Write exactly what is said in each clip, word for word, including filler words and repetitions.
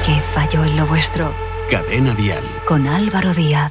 ¿Qué falló en lo vuestro? Cadena Dial. Con Álvaro Díaz.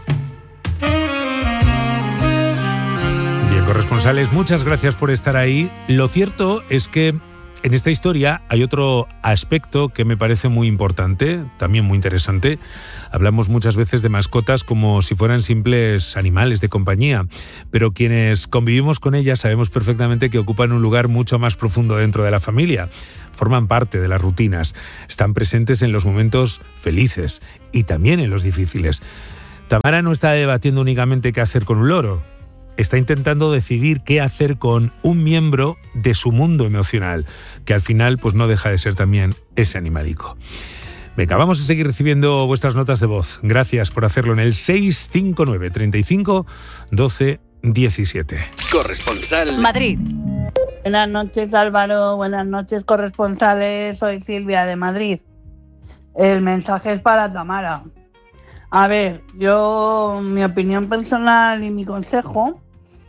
Bien, corresponsales, muchas gracias por estar ahí. Lo cierto es que en esta historia hay otro aspecto que me parece muy importante, también muy interesante. Hablamos muchas veces de mascotas como si fueran simples animales de compañía, pero quienes convivimos con ellas sabemos perfectamente que ocupan un lugar mucho más profundo dentro de la familia. Forman parte de las rutinas, están presentes en los momentos felices y también en los difíciles. Tamara no está debatiendo únicamente qué hacer con un loro. Está intentando decidir qué hacer con un miembro de su mundo emocional, que al final pues no deja de ser también ese animalico. Venga, vamos a seguir recibiendo vuestras notas de voz. Gracias por hacerlo en el seis cinco nueve, treinta y cinco, doce, diecisiete. Corresponsal Madrid. Buenas noches, Álvaro. Buenas noches, corresponsales. Soy Silvia de Madrid. El mensaje es para Tamara. A ver, yo, mi opinión personal y mi consejo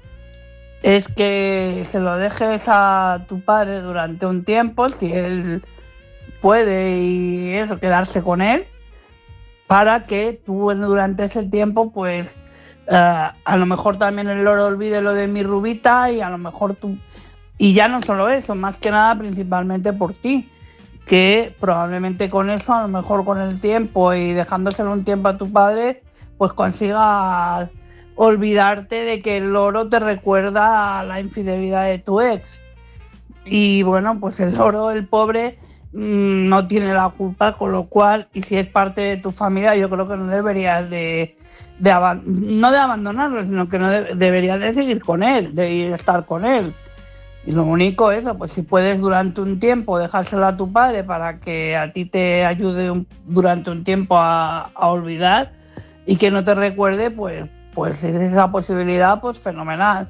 es que se lo dejes a tu padre durante un tiempo, si él puede y eso, quedarse con él, para que tú durante ese tiempo, pues, uh, a lo mejor también el loro olvide lo de mi Rubita y a lo mejor tú... Y ya no solo eso, más que nada principalmente por ti, que probablemente con eso, a lo mejor con el tiempo y dejándoselo un tiempo a tu padre, pues consigas olvidarte de que el loro te recuerda a la infidelidad de tu ex. Y bueno, pues el loro, el pobre, mmm, no tiene la culpa, con lo cual, y si es parte de tu familia, yo creo que no deberías de, de aban- no de abandonarlo, sino que no de- deberías de seguir con él, de ir a estar con él. Y lo único es eso, pues si puedes durante un tiempo dejárselo a tu padre para que a ti te ayude un, durante un tiempo a, a olvidar y que no te recuerde, pues, pues si es esa posibilidad, pues fenomenal.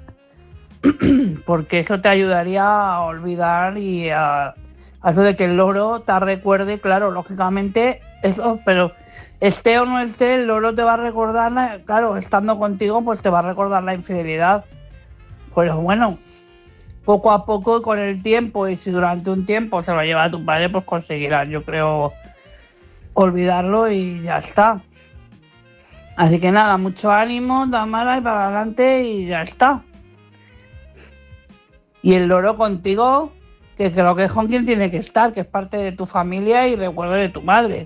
Porque eso te ayudaría a olvidar y a, a eso de que el loro te recuerde, claro, lógicamente, eso, pero esté o no esté, el loro te va a recordar, claro, estando contigo, pues te va a recordar la infidelidad. Pero bueno, poco a poco, con el tiempo, y si durante un tiempo se lo lleva a tu padre, pues conseguirás, yo creo, olvidarlo y ya está. Así que nada, mucho ánimo, Tamara, y para adelante y ya está. Y el loro contigo, que creo que es con quien tiene que estar, que es parte de tu familia y recuerdo de tu madre.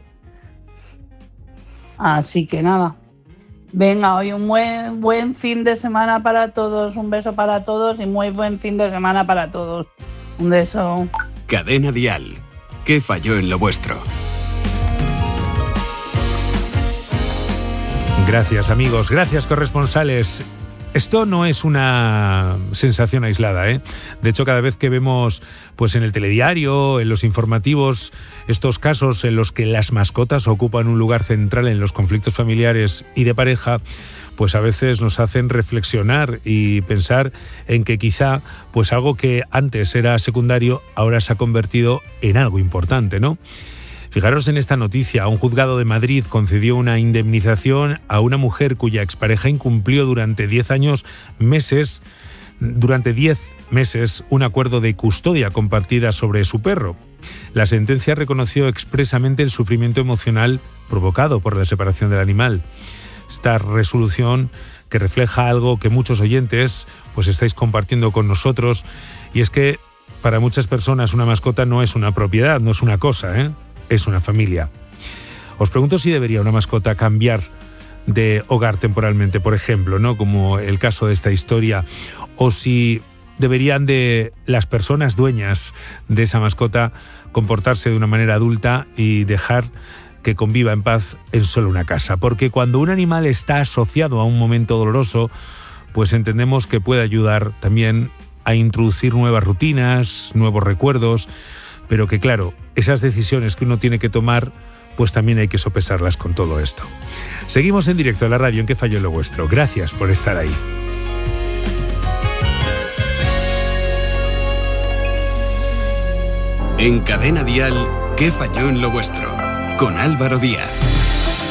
Así que nada. Venga, hoy un buen, buen fin de semana para todos, un beso para todos y muy buen fin de semana para todos. Un beso. Cadena Dial. ¿Qué falló en lo vuestro? Gracias, amigos, gracias, corresponsales. Esto no es una sensación aislada, ¿eh? De hecho, cada vez que vemos pues en el telediario, en los informativos, estos casos en los que las mascotas ocupan un lugar central en los conflictos familiares y de pareja, pues a veces nos hacen reflexionar y pensar en que quizá pues algo que antes era secundario ahora se ha convertido en algo importante, ¿no? Fijaros en esta noticia. Un juzgado de Madrid concedió una indemnización a una mujer cuya expareja incumplió durante diez años, meses, durante diez meses un acuerdo de custodia compartida sobre su perro. La sentencia reconoció expresamente el sufrimiento emocional provocado por la separación del animal. Esta resolución, que refleja algo que muchos oyentes pues estáis compartiendo con nosotros, y es que para muchas personas una mascota no es una propiedad, no es una cosa, ¿eh? Es una familia. Os pregunto si debería una mascota cambiar de hogar temporalmente, por ejemplo, ¿no? Como el caso de esta historia, o si deberían de las personas dueñas de esa mascota comportarse de una manera adulta y dejar que conviva en paz en solo una casa. Porque cuando un animal está asociado a un momento doloroso, pues entendemos que puede ayudar también a introducir nuevas rutinas, nuevos recuerdos, pero que claro, esas decisiones que uno tiene que tomar, pues también hay que sopesarlas con todo esto. Seguimos en directo en la radio en ¿Qué falló en lo vuestro? Gracias por estar ahí. En Cadena Dial, ¿Qué falló en lo vuestro? Con Álvaro Díaz.